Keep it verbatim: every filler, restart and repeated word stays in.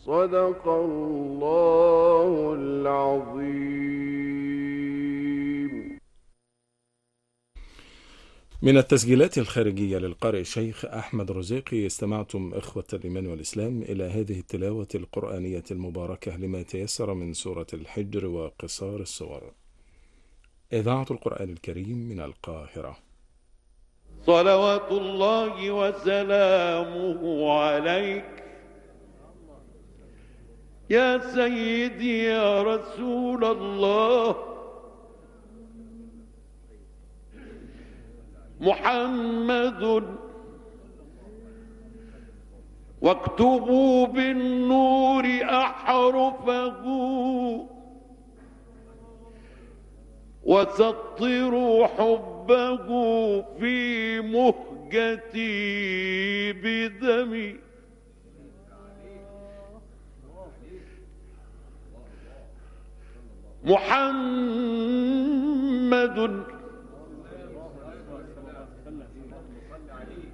صدق الله العظيم. من التسجيلات الخارجية للقارئ الشيخ أحمد رزيقي، استمعتم إخوة الإيمان والإسلام إلى هذه التلاوة القرآنية المباركة لما تيسر من سورة الحجر وقصار السور. إذاعة القرآن الكريم من القاهرة. صلوات الله وسلامه عليك يا سيدي يا رسول الله، محمد واكتبوا بالنور أحرفه وسطروا حبه في مهجتي بدمي. محمد